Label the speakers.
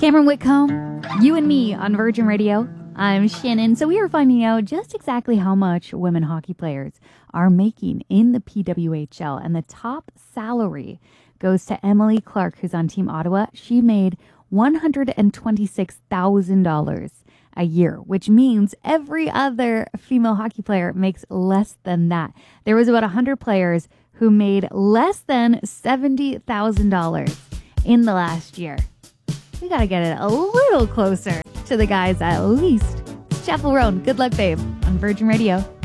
Speaker 1: Cameron Whitcomb, you and me on Virgin Radio. I'm Shannon. So we are finding out just exactly how much women hockey players are making in the PWHL. And the top salary goes to Emily Clark, who's on Team Ottawa. She made $126,000 a year, which means every other female hockey player makes less than that. There was about 100 players who made less than $70,000 in the last year. We got to get it a little closer to the guys at least. It's Chappell Roan. Good luck, babe, on Virgin Radio.